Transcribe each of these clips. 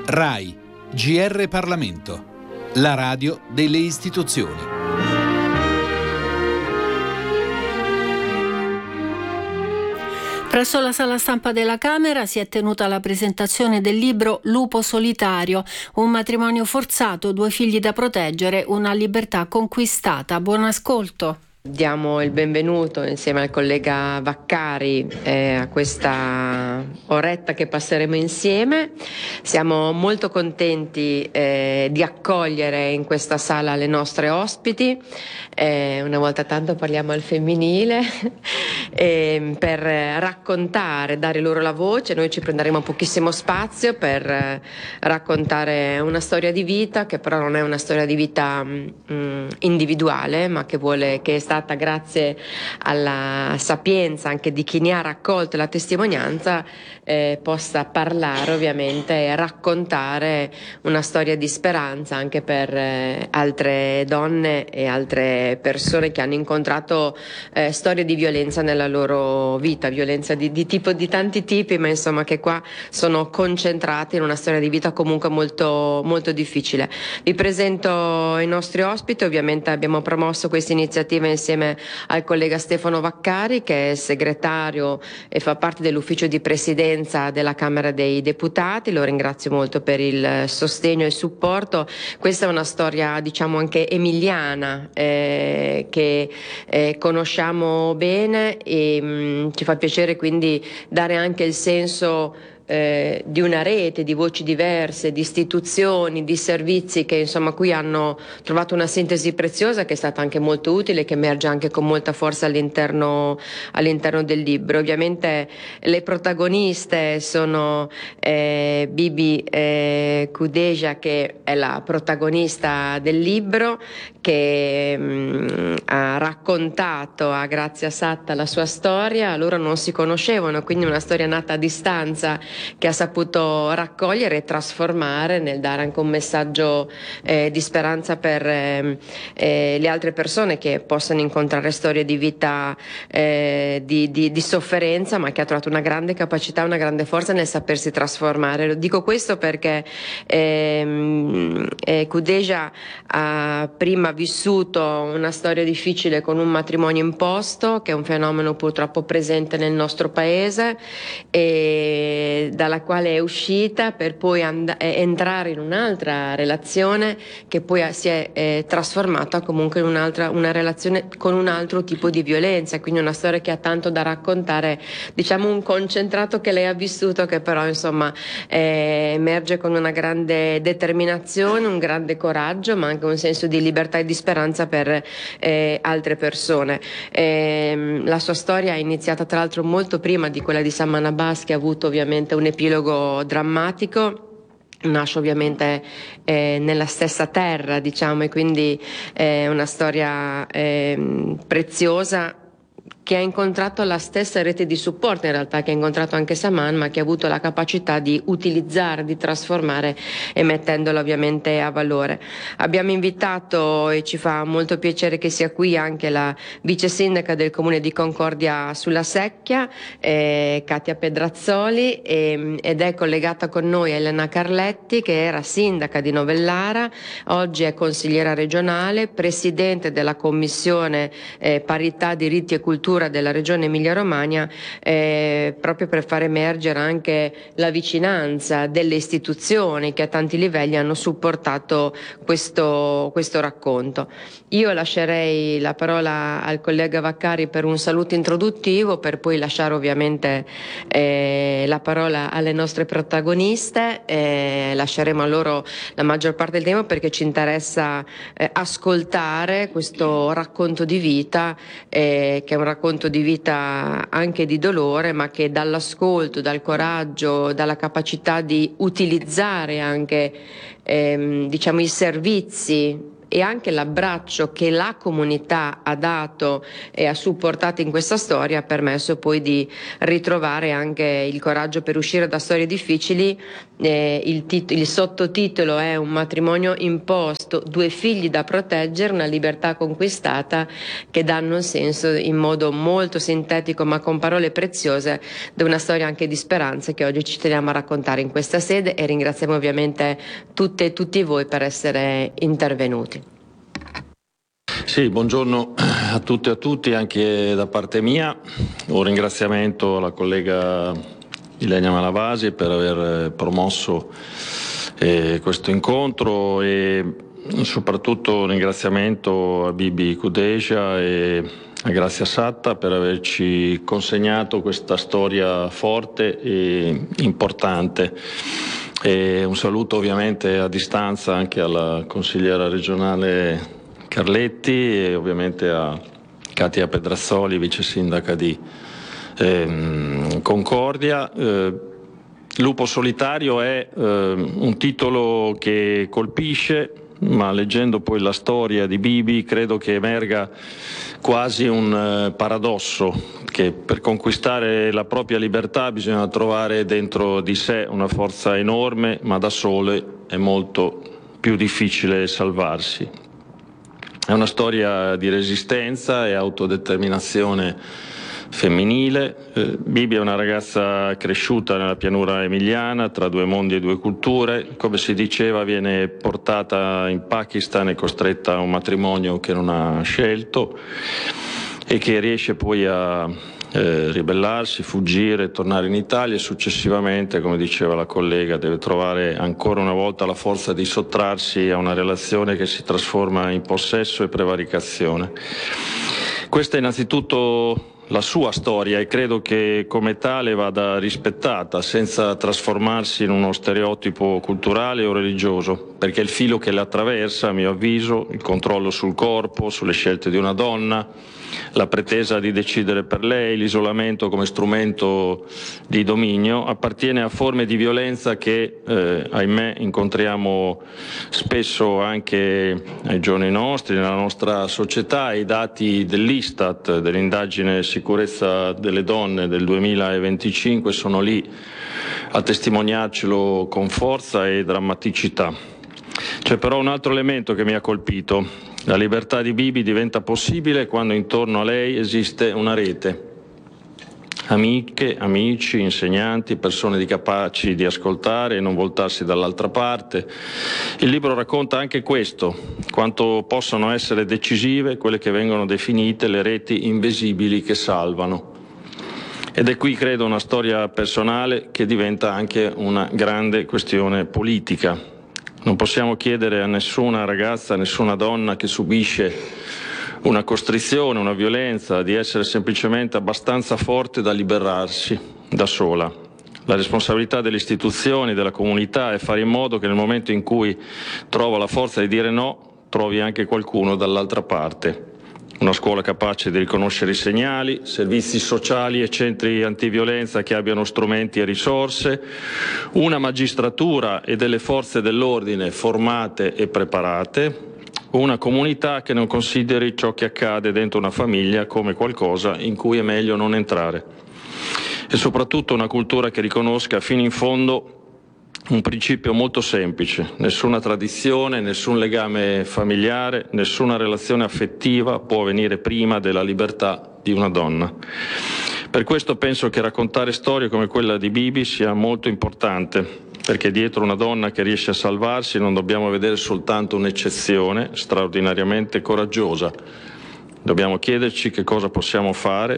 RAI, GR Parlamento, la radio delle istituzioni. Presso la sala stampa della Camera si è tenuta la presentazione del libro Lupo solitario, un matrimonio forzato, 2 figli da proteggere, una libertà conquistata. Buon ascolto. Diamo il benvenuto insieme al collega Vaccari a questa oretta che passeremo insieme. Siamo molto contenti di accogliere in questa sala le nostre ospiti. Una volta tanto parliamo al femminile per raccontare, dare loro la voce. Noi ci prenderemo pochissimo spazio per raccontare una storia di vita che però non è una storia di vita individuale, ma che è stata grazie alla sapienza anche di chi ne ha raccolto la testimonianza possa parlare ovviamente e raccontare una storia di speranza anche per altre donne e altre persone che hanno incontrato storie di violenza nella loro vita, violenza di tanti tipi, ma insomma che qua sono concentrate in una storia di vita comunque molto, molto difficile. Vi presento i nostri ospiti. Ovviamente abbiamo promosso questa iniziativa insieme al collega Stefano Vaccari, che è segretario e fa parte dell'ufficio di presidenza della Camera dei Deputati. Lo ringrazio molto per il sostegno e il supporto. Questa è una storia, diciamo, anche emiliana che conosciamo bene e ci fa piacere quindi dare anche il senso di una rete di voci diverse, di istituzioni, di servizi che insomma qui hanno trovato una sintesi preziosa che è stata anche molto utile, che emerge anche con molta forza all'interno del libro. Ovviamente le protagoniste sono Bibi Kudeja, che è la protagonista del libro, che ha raccontato a Grazia Satta la sua storia. Loro non si conoscevano, quindi una storia nata a distanza che ha saputo raccogliere e trasformare nel dare anche un messaggio di speranza per le altre persone che possano incontrare storie di vita di sofferenza, ma che ha trovato una grande capacità, una grande forza nel sapersi trasformare. Lo dico questo perché Kudeja ha prima vissuto una storia difficile con un matrimonio imposto, che è un fenomeno purtroppo presente nel nostro paese, e dalla quale è uscita per poi entrare in un'altra relazione che poi si è trasformata comunque in una relazione con un altro tipo di violenza, quindi una storia che ha tanto da raccontare, diciamo un concentrato che lei ha vissuto, che però insomma emerge con una grande determinazione, un grande coraggio, ma anche un senso di libertà e di speranza per altre persone. La sua storia è iniziata tra l'altro molto prima di quella di Saman Abbas, che ha avuto ovviamente un epilogo drammatico. Nasce ovviamente nella stessa terra, diciamo, e quindi è una storia preziosa, che ha incontrato la stessa rete di supporto in realtà che ha incontrato anche Saman, ma che ha avuto la capacità di utilizzare, di trasformare e mettendola ovviamente a valore. Abbiamo invitato, e ci fa molto piacere che sia qui, anche la vice sindaca del comune di Concordia sulla Secchia, Katia Pedrazzoli, ed è collegata con noi Elena Carletti, che era sindaca di Novellara, oggi è consigliera regionale, presidente della commissione parità, diritti e cultura della regione Emilia-Romagna, proprio per far emergere anche la vicinanza delle istituzioni che a tanti livelli hanno supportato questo racconto. Io lascerei la parola al collega Vaccari per un saluto introduttivo, per poi lasciare ovviamente la parola alle nostre protagoniste. Lasceremo a loro la maggior parte del tempo perché ci interessa ascoltare questo racconto di vita, che è un racconto di vita anche di dolore, ma che dall'ascolto, dal coraggio, dalla capacità di utilizzare anche diciamo i servizi e anche l'abbraccio che la comunità ha dato e ha supportato in questa storia ha permesso poi di ritrovare anche il coraggio per uscire da storie difficili. Il sottotitolo è Un matrimonio imposto, 2 figli da proteggere, una libertà conquistata, che danno un senso in modo molto sintetico ma con parole preziose di una storia anche di speranza che oggi ci teniamo a raccontare in questa sede, e ringraziamo ovviamente tutte e tutti voi per essere intervenuti. Sì, buongiorno a tutte e a tutti anche da parte mia. Un ringraziamento alla collega Ilenia Malavasi per aver promosso questo incontro, e soprattutto un ringraziamento a Bibi Kudeja e a Grazia Satta per averci consegnato questa storia forte e importante. E un saluto ovviamente a distanza anche alla consigliera regionale Carletti e ovviamente a Katia Pedrazzoli, vice sindaca di Concordia. Lupo solitario è un titolo che colpisce, ma leggendo poi la storia di Bibi credo che emerga quasi un paradosso, che per conquistare la propria libertà bisogna trovare dentro di sé una forza enorme, ma da sole è molto più difficile salvarsi. È una storia di resistenza e autodeterminazione femminile. Bibi è una ragazza cresciuta nella pianura emiliana tra 2 mondi e 2 culture. Come si diceva, viene portata in Pakistan e costretta a un matrimonio che non ha scelto e che riesce poi a ribellarsi, fuggire, tornare in Italia, e successivamente, come diceva la collega, deve trovare ancora una volta la forza di sottrarsi a una relazione che si trasforma in possesso e prevaricazione. Questa è innanzitutto la sua storia e credo che come tale vada rispettata senza trasformarsi in uno stereotipo culturale o religioso, perché il filo che la attraversa, a mio avviso, il controllo sul corpo, sulle scelte di una donna, la pretesa di decidere per lei, l'isolamento come strumento di dominio, appartiene a forme di violenza che, ahimè, incontriamo spesso anche ai giorni nostri, nella nostra società. I dati dell'Istat, dell'indagine sicurezza delle donne del 2025, sono lì a testimoniarcelo con forza e drammaticità. C'è però un altro elemento che mi ha colpito. La libertà di Bibi diventa possibile quando intorno a lei esiste una rete. Amiche, amici, insegnanti, persone capaci di ascoltare e non voltarsi dall'altra parte. Il libro racconta anche questo, quanto possono essere decisive quelle che vengono definite le reti invisibili che salvano. Ed è qui, credo, una storia personale che diventa anche una grande questione politica. Non possiamo chiedere a nessuna ragazza, a nessuna donna che subisce una costrizione, una violenza, di essere semplicemente abbastanza forte da liberarsi da sola. La responsabilità delle istituzioni, della comunità è fare in modo che nel momento in cui trova la forza di dire no, trovi anche qualcuno dall'altra parte. Una scuola capace di riconoscere i segnali, servizi sociali e centri antiviolenza che abbiano strumenti e risorse, una magistratura e delle forze dell'ordine formate e preparate, una comunità che non consideri ciò che accade dentro una famiglia come qualcosa in cui è meglio non entrare, e soprattutto una cultura che riconosca fino in fondo un principio molto semplice: nessuna tradizione, nessun legame familiare, nessuna relazione affettiva può venire prima della libertà di una donna. Per questo penso che raccontare storie come quella di Bibi sia molto importante, perché dietro una donna che riesce a salvarsi non dobbiamo vedere soltanto un'eccezione straordinariamente coraggiosa. Dobbiamo chiederci che cosa possiamo fare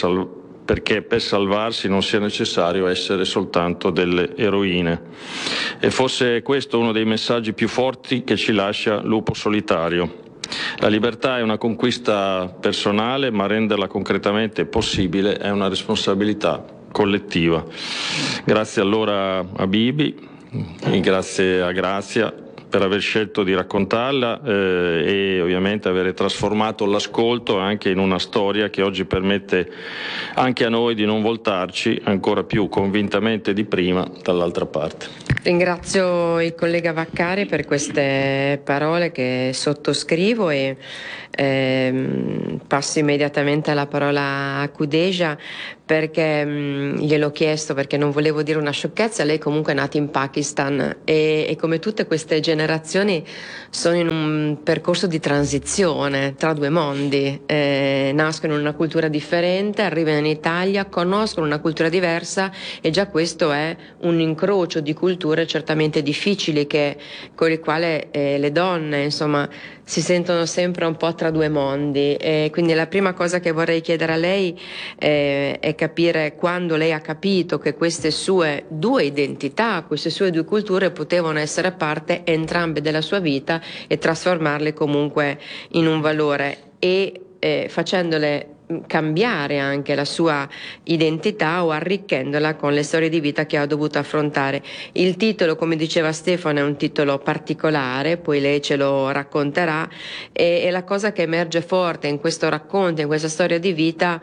perché per salvarsi non sia necessario essere soltanto delle eroine. E forse questo uno dei messaggi più forti che ci lascia Lupo solitario. La libertà è una conquista personale, ma renderla concretamente possibile è una responsabilità collettiva. Grazie allora a Bibi e grazie a Grazia per aver scelto di raccontarla e ovviamente avere trasformato l'ascolto anche in una storia che oggi permette anche a noi di non voltarci ancora più convintamente di prima dall'altra parte. Ringrazio il collega Vaccari per queste parole che sottoscrivo e passo immediatamente la parola a Khadija perché gliel'ho chiesto, perché non volevo dire una sciocchezza. Lei comunque è nata in Pakistan e come tutte queste generazioni sono in un percorso di transizione tra due mondi, nascono in una cultura differente, arrivano in Italia, conoscono una cultura diversa e già questo è un incrocio di culture certamente difficili con il quale le donne insomma si sentono sempre un po' tra due mondi, e quindi la prima cosa che vorrei chiedere a lei è capire quando lei ha capito che queste sue due identità, queste sue due culture potevano essere parte entrambe della sua vita e trasformarle comunque in un valore e facendole cambiare anche la sua identità o arricchendola con le storie di vita che ha dovuto affrontare. Il titolo, come diceva Stefano, è un titolo particolare, poi lei ce lo racconterà, e la cosa che emerge forte in questo racconto, in questa storia di vita,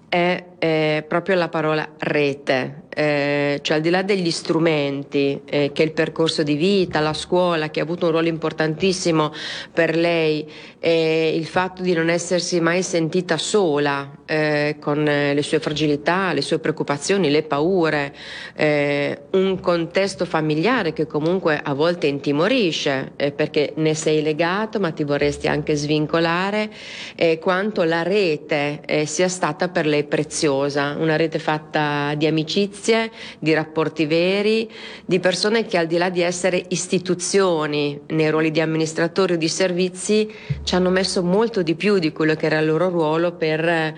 è proprio la parola rete, cioè al di là degli strumenti che è il percorso di vita, la scuola che ha avuto un ruolo importantissimo per lei, il fatto di non essersi mai sentita sola con le sue fragilità, le sue preoccupazioni, le paure, un contesto familiare che comunque a volte intimorisce perché ne sei legato ma ti vorresti anche svincolare, quanto la rete sia stata per lei preziosa, una rete fatta di amicizie, di rapporti veri, di persone che al di là di essere istituzioni nei ruoli di amministratori o di servizi ci hanno messo molto di più di quello che era il loro ruolo per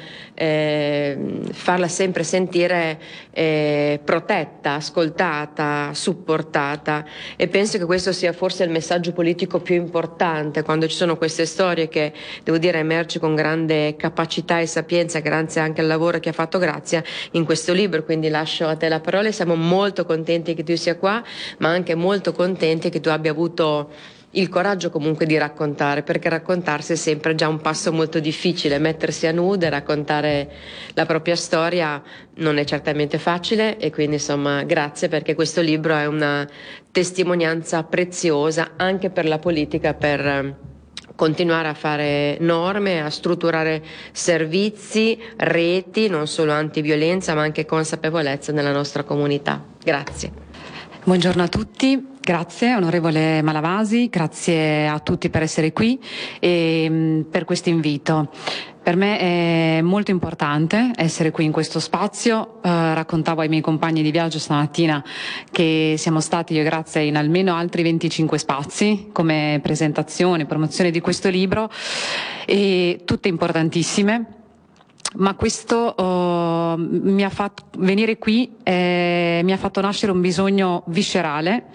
farla sempre sentire protetta, ascoltata, supportata, e penso che questo sia forse il messaggio politico più importante quando ci sono queste storie che, devo dire, emerge con grande capacità e sapienza grazie anche al lavoro che ha fatto Grazia in questo libro. Quindi lascio a te la parola. Siamo molto contenti che tu sia qua, ma anche molto contenti che tu abbia avuto il coraggio comunque di raccontare, perché raccontarsi è sempre già un passo molto difficile, mettersi a nudo e raccontare la propria storia non è certamente facile, e quindi insomma grazie, perché questo libro è una testimonianza preziosa anche per la politica, per continuare a fare norme, a strutturare servizi, reti, non solo antiviolenza ma anche consapevolezza nella nostra comunità. Grazie. Buongiorno a tutti. Grazie onorevole Malavasi, grazie a tutti per essere qui e per questo invito. Per me è molto importante essere qui in questo spazio. Raccontavo ai miei compagni di viaggio stamattina che siamo stati, io e Grazia, in almeno altri 25 spazi come presentazione, promozione di questo libro, e tutte importantissime. Ma questo mi ha fatto venire qui, mi ha fatto nascere un bisogno viscerale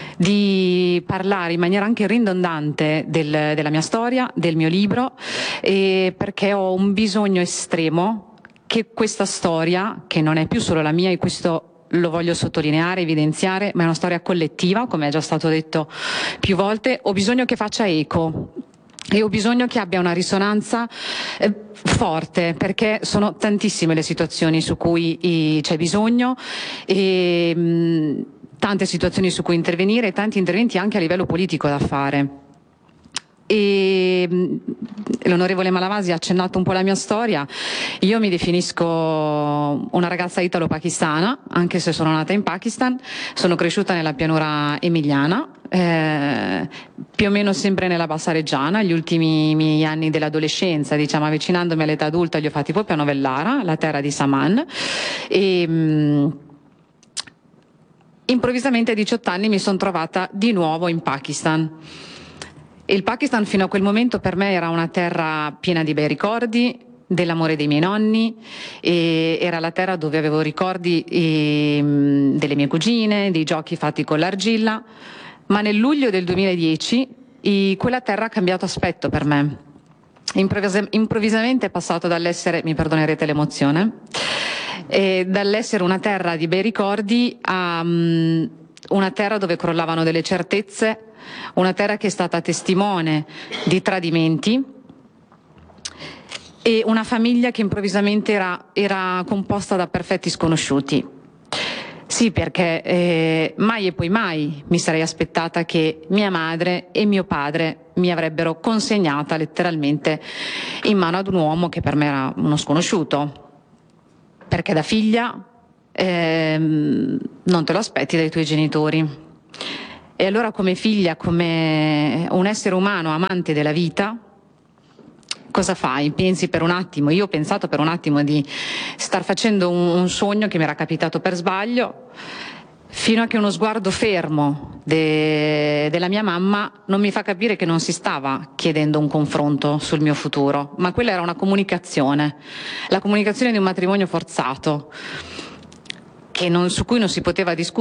di parlare in maniera anche ridondante della mia storia, del mio libro, perché ho un bisogno estremo che questa storia, che non è più solo la mia, e questo lo voglio sottolineare, evidenziare, ma è una storia collettiva, come è già stato detto più volte, ho bisogno che faccia eco. E ho bisogno che abbia una risonanza forte, perché sono tantissime le situazioni su cui c'è bisogno e tante situazioni su cui intervenire e tanti interventi anche a livello politico da fare. E l'onorevole Malavasi ha accennato un po' la mia storia. Io mi definisco una ragazza italo-pakistana, anche se sono nata in Pakistan, sono cresciuta nella pianura emiliana, più o meno sempre nella bassa reggiana. Gli ultimi miei anni dell'adolescenza, diciamo, avvicinandomi all'età adulta, li ho fatti proprio a Novellara, la terra di Saman, e improvvisamente a 18 anni mi sono trovata di nuovo in Pakistan. Il Pakistan fino a quel momento per me era una terra piena di bei ricordi, dell'amore dei miei nonni, e era la terra dove avevo ricordi delle mie cugine, dei giochi fatti con l'argilla, ma nel luglio del 2010 quella terra ha cambiato aspetto per me. Improvvisamente è passato dall'essere, mi perdonerete l'emozione, dall'essere una terra di bei ricordi a una terra dove crollavano delle certezze, una terra che è stata testimone di tradimenti, e una famiglia che improvvisamente era composta da perfetti sconosciuti. Sì, perché mai e poi mai mi sarei aspettata che mia madre e mio padre mi avrebbero consegnata letteralmente in mano ad un uomo che per me era uno sconosciuto. Perché da figlia non te lo aspetti dai tuoi genitori. E allora come figlia, come un essere umano amante della vita, cosa fai? Pensi per un attimo, io ho pensato per un attimo di star facendo un sogno che mi era capitato per sbaglio, fino a che uno sguardo fermo della mia mamma non mi fa capire che non si stava chiedendo un confronto sul mio futuro, ma quella era una comunicazione, la comunicazione di un matrimonio forzato, su cui non si poteva discutere.